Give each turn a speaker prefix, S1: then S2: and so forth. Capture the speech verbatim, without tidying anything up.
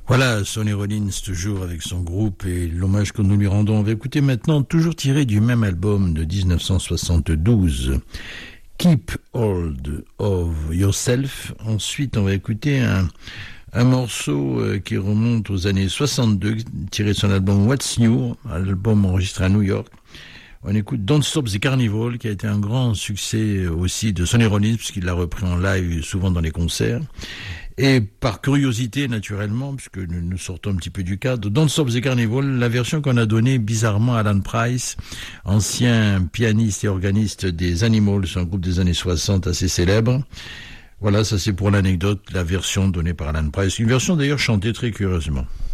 S1: Voilà, Sonny Rollins toujours avec son groupe et l'hommage que nous lui rendons. On va écouter maintenant, toujours tiré du même album de dix-neuf cent soixante-douze, Keep Hold of Yourself. Ensuite, on va écouter un, un morceau euh, qui remonte aux années soixante-deux, tiré de son album What's New, album enregistré à New York. On écoute Don't Stop the Carnival, qui a été un grand succès aussi de Sonny Rollins, puisqu'il l'a repris en live souvent dans les concerts. Et par curiosité, naturellement, puisque nous, nous sortons un petit peu du cadre, Don't Stop the Carnival, la version qu'on a donnée bizarrement à Alan Price, ancien pianiste et organiste des Animals, un groupe des années soixante assez célèbre. Voilà, ça c'est pour l'anecdote, la version donnée par Alan Price, une version d'ailleurs chantée très curieusement.